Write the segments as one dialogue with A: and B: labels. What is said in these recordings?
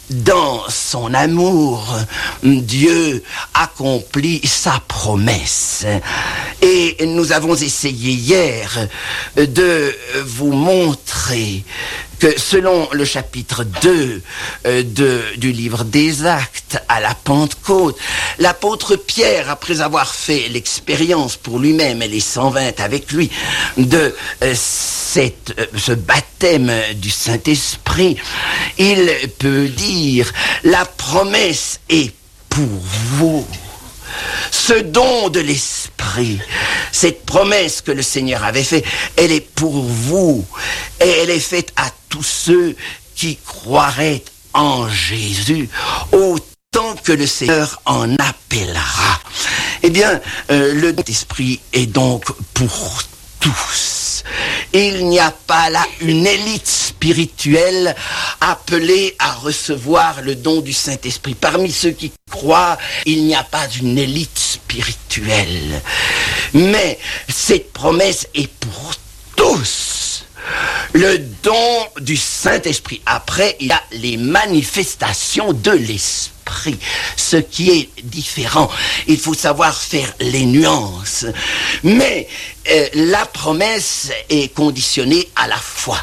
A: dans son amour, Dieu accomplit sa promesse. Et nous avons essayé hier de vous montrer que selon le chapitre 2 du livre des Actes à la Pentecôte, l'apôtre Pierre, après avoir fait l'expérience pour lui-même et les 120 avec lui de ce baptême du Saint-Esprit, il peut dire: la promesse est pour vous. Ce don de l'Esprit, cette promesse que le Seigneur avait faite, elle est pour vous et elle est faite à tous ceux qui croiraient en Jésus, autant que le Seigneur en appellera. Eh bien, le don de l'Esprit est donc pour tous. Il n'y a pas là une élite spirituelle appelée à recevoir le don du Saint-Esprit. Parmi ceux qui croient, il n'y a pas une élite spirituelle. Mais cette promesse est pour tous. Le don du Saint-Esprit. Après, il y a les manifestations de l'Esprit, ce qui est différent. Il faut savoir faire les nuances. Mais la promesse est conditionnée à la foi.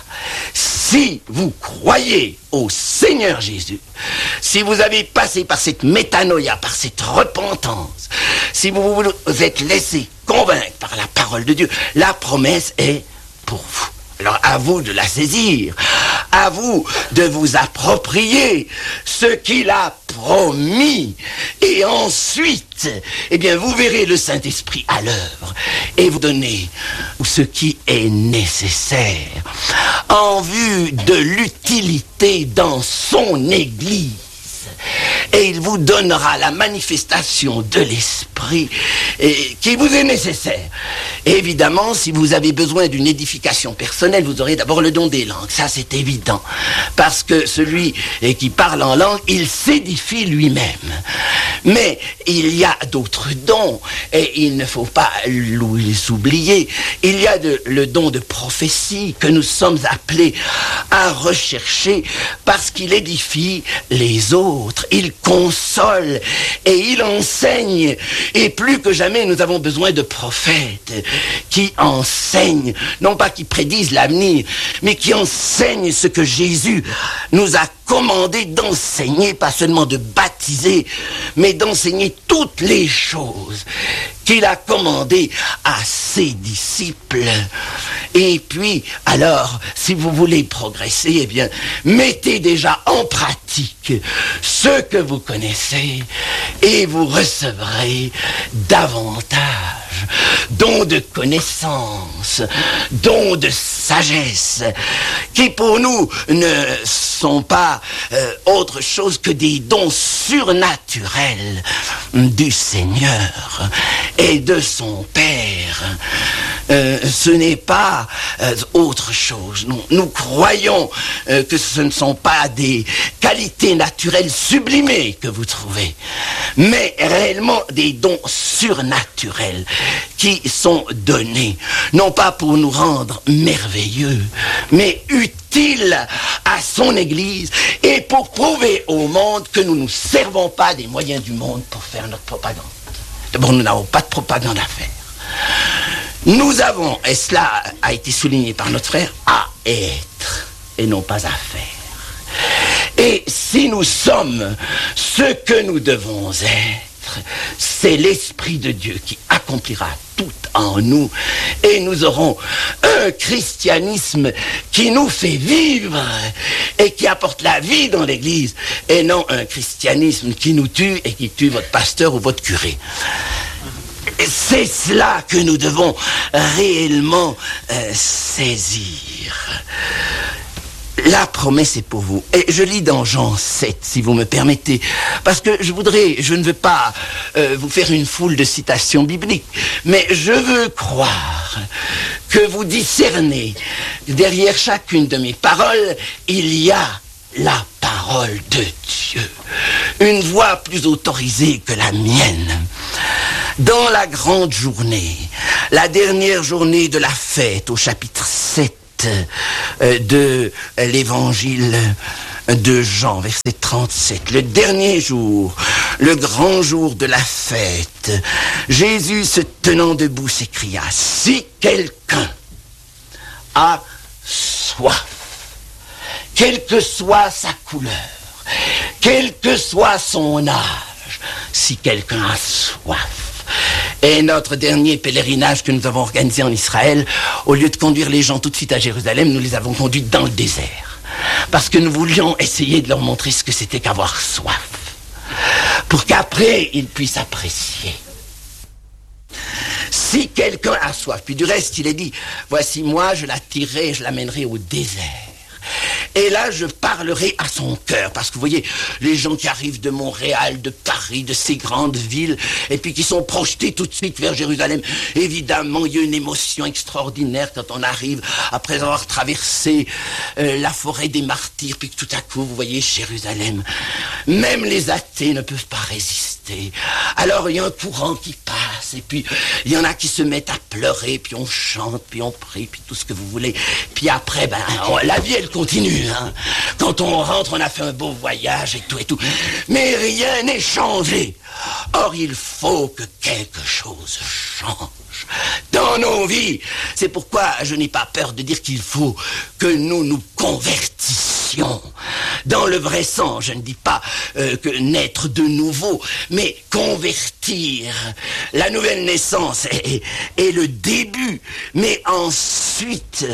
A: Si vous croyez au Seigneur Jésus, si vous avez passé par cette métanoïa, par cette repentance, si vous vous êtes laissé convaincre par la parole de Dieu, la promesse est pour vous. Alors à vous de la saisir, à vous de vous approprier ce qu'il a promis. Et ensuite, eh bien, vous verrez le Saint-Esprit à l'œuvre et vous donner ce qui est nécessaire en vue de l'utilité dans son Église. Et il vous donnera la manifestation de l'Esprit qui vous est nécessaire. Et évidemment, si vous avez besoin d'une édification personnelle, vous aurez d'abord le don des langues. Ça, c'est évident. Parce que celui qui parle en langue, il s'édifie lui-même. Mais il y a d'autres dons, et il ne faut pas les oublier. Il y a le don de prophétie que nous sommes appelés à rechercher parce qu'il édifie les autres. Il console et il enseigne. Et plus que jamais, nous avons besoin de prophètes qui enseignent, non pas qui prédisent l'avenir, mais qui enseignent ce que Jésus nous a commandé d'enseigner, pas seulement de baptiser, mais d'enseigner toutes les choses qu'il a commandées à ses disciples. Et puis, alors, si vous voulez progresser, eh bien, mettez déjà en pratique ce que vous connaissez et vous recevrez davantage. Dons de connaissance, dons de sagesse, qui pour nous ne sont pas autre chose que des dons surnaturels du Seigneur et de son Père. Ce n'est pas autre chose. Nous croyons que ce ne sont pas des qualités naturelles sublimées que vous trouvez, mais réellement des dons surnaturels qui sont donnés, non pas pour nous rendre merveilleux, mais utiles à son Église et pour prouver au monde que nous ne nous servons pas des moyens du monde pour faire notre propagande. D'abord, nous n'avons pas de propagande à faire. Nous avons, et cela a été souligné par notre frère, à être et non pas à faire. Et si nous sommes ce que nous devons être, c'est l'Esprit de Dieu qui accomplira tout en nous et nous aurons un christianisme qui nous fait vivre et qui apporte la vie dans l'Église et non un christianisme qui nous tue et qui tue votre pasteur ou votre curé. C'est cela que nous devons réellement saisir. La promesse est pour vous. Et je lis dans Jean 7, si vous me permettez, parce que je ne veux pas vous faire une foule de citations bibliques, mais je veux croire que vous discernez, derrière chacune de mes paroles, il y a la parole de Dieu. Une voix plus autorisée que la mienne. Dans la grande journée, la dernière journée de la fête, au chapitre 7 de l'évangile de Jean, verset 37. Le dernier jour, le grand jour de la fête, Jésus, se tenant debout, s'écria, « Si quelqu'un a soif, quelle que soit sa couleur, quel que soit son âge, si quelqu'un a soif. » Et notre dernier pèlerinage que nous avons organisé en Israël, au lieu de conduire les gens tout de suite à Jérusalem, nous les avons conduits dans le désert. Parce que nous voulions essayer de leur montrer ce que c'était qu'avoir soif. Pour qu'après, ils puissent apprécier. Si quelqu'un a soif, puis du reste, il est dit, voici moi, je l'attirerai, je l'amènerai au désert. Et là, je parlerai à son cœur. Parce que vous voyez, les gens qui arrivent de Montréal, de Paris, de ces grandes villes, et puis qui sont projetés tout de suite vers Jérusalem, évidemment, il y a une émotion extraordinaire quand on arrive, après avoir traversé la forêt des martyrs, puis que tout à coup, vous voyez Jérusalem. Même les athées ne peuvent pas résister. Alors, il y a un courant qui passe, et puis il y en a qui se mettent à pleurer, puis on chante, puis on prie, puis tout ce que vous voulez. Puis après, la vie, elle continue. Hein. Quand on rentre, on a fait un beau voyage et tout et tout. Mais rien n'est changé. Or, il faut que quelque chose change dans nos vies. C'est pourquoi je n'ai pas peur de dire qu'il faut que nous nous convertissions. Dans le vrai sens, je ne dis pas que naître de nouveau, mais convertir. La nouvelle naissance est le début, mais ensuite,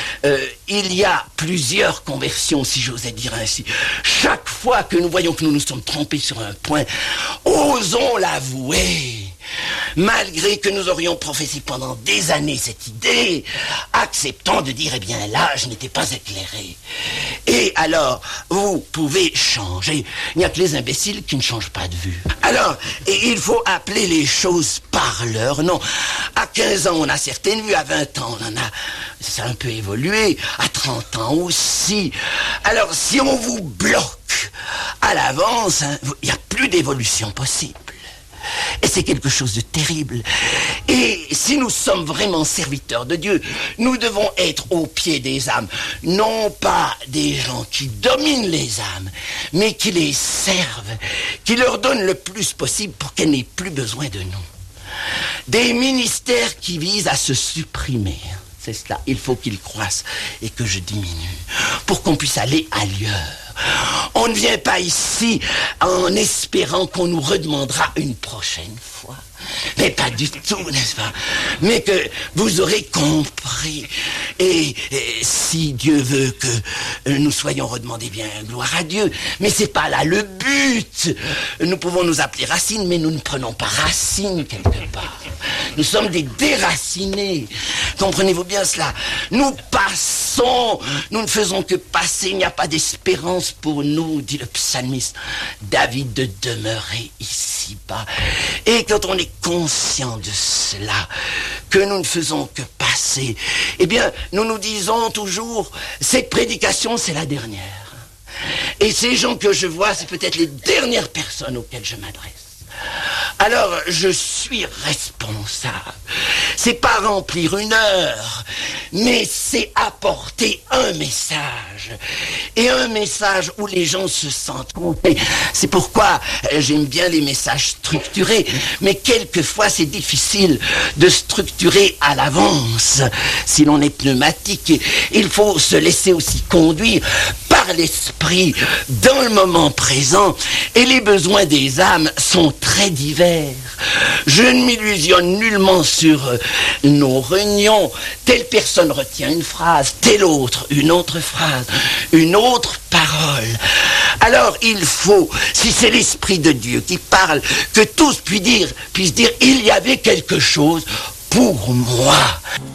A: il y a plusieurs conversions, si j'osais dire ainsi. Chaque fois que nous voyons que nous nous sommes trompés sur un point, osons l'avouer. Malgré que nous aurions professé pendant des années cette idée, acceptons de dire, eh bien là, je n'étais pas éclairé. Et alors, vous pouvez changer. Il n'y a que les imbéciles qui ne changent pas de vue. Alors, et il faut appeler les choses par leur nom. À 15 ans, on a certaines vues, à 20 ans, on en a... Ça a un peu évolué, à 30 ans aussi. Alors, si on vous bloque à l'avance, hein, il n'y a plus d'évolution possible. Et c'est quelque chose de terrible. Et si nous sommes vraiment serviteurs de Dieu, nous devons être au pied des âmes. Non pas des gens qui dominent les âmes, mais qui les servent, qui leur donnent le plus possible pour qu'elles n'aient plus besoin de nous. Des ministères qui visent à se supprimer. C'est cela, il faut qu'ils croissent et que je diminue pour qu'on puisse aller ailleurs. On ne vient pas ici en espérant qu'on nous redemandera une prochaine fois. Mais pas du tout, n'est-ce pas? Mais que vous aurez compris. Et si Dieu veut que nous soyons redemandés, bien, gloire à Dieu. Mais c'est pas là le but. Nous pouvons nous appeler racines, mais nous ne prenons pas racine quelque part. Nous sommes des déracinés. Comprenez-vous bien cela? Nous passons, nous ne faisons que passer, il n'y a pas d'espérance pour nous, dit le psalmiste David, de demeurer ici-bas. Et quand on est conscient de cela, que nous ne faisons que passer, eh bien, nous nous disons toujours, cette prédication, c'est la dernière. Et ces gens que je vois, c'est peut-être les dernières personnes auxquelles je m'adresse. Alors, je suis responsable. C'est pas remplir une heure, mais c'est apporter un message. Et un message où les gens se sentent compris. C'est pourquoi j'aime bien les messages structurés, mais quelquefois c'est difficile de structurer à l'avance. Si l'on est pneumatique, il faut se laisser aussi conduire par l'esprit dans le moment présent. Et les besoins des âmes sont très divers. Je ne m'illusionne nullement sur nos réunions. Telle personne retient une phrase, telle autre, une autre phrase, une autre parole. Alors il faut, si c'est l'Esprit de Dieu qui parle, que tous puissent dire, il y avait quelque chose pour moi.